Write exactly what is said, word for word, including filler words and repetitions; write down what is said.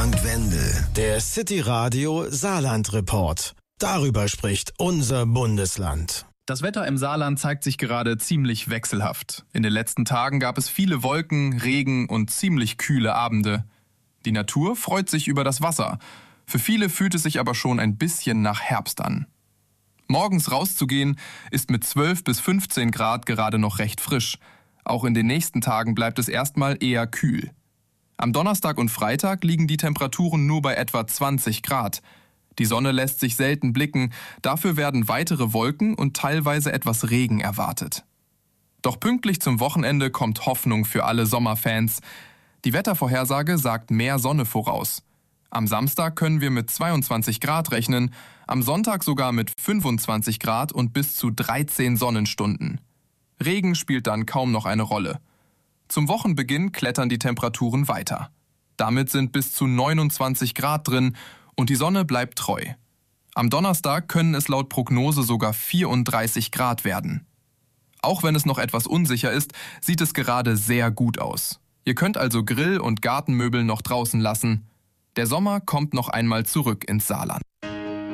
Frank Wendel. Der City Radio Saarland Report. Darüber spricht unser Bundesland. Das Wetter im Saarland zeigt sich gerade ziemlich wechselhaft. In den letzten Tagen gab es viele Wolken, Regen und ziemlich kühle Abende. Die Natur freut sich über das Wasser. Für viele fühlt es sich aber schon ein bisschen nach Herbst an. Morgens rauszugehen ist mit zwölf bis fünfzehn Grad gerade noch recht frisch. Auch in den nächsten Tagen bleibt es erstmal eher kühl. Am Donnerstag und Freitag liegen die Temperaturen nur bei etwa zwanzig Grad. Die Sonne lässt sich selten blicken, dafür werden weitere Wolken und teilweise etwas Regen erwartet. Doch pünktlich zum Wochenende kommt Hoffnung für alle Sommerfans. Die Wettervorhersage sagt mehr Sonne voraus. Am Samstag können wir mit zweiundzwanzig Grad rechnen, am Sonntag sogar mit fünfundzwanzig Grad und bis zu dreizehn Sonnenstunden. Regen spielt dann kaum noch eine Rolle. Zum Wochenbeginn klettern die Temperaturen weiter. Damit sind bis zu neunundzwanzig Grad drin und die Sonne bleibt treu. Am Donnerstag können es laut Prognose sogar vierunddreißig Grad werden. Auch wenn es noch etwas unsicher ist, sieht es gerade sehr gut aus. Ihr könnt also Grill- und Gartenmöbel noch draußen lassen. Der Sommer kommt noch einmal zurück ins Saarland.